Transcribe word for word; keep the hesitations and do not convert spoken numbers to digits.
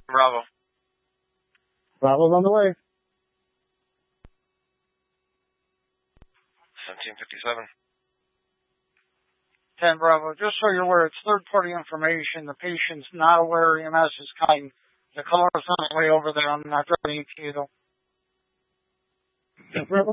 Bravo. Bravo's on the way. seventeen fifty-seven. ten Bravo. Just so you're aware, it's third-party information. The patient's not aware E M S is coming. The caller's on the way over there. I'm not driving to you, though. ten Bravo.